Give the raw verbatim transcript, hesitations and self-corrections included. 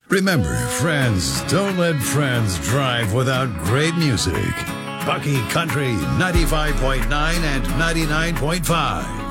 Remember, friends, don't let friends drive without great music. Bucky Country ninety-five point nine and ninety-nine point five.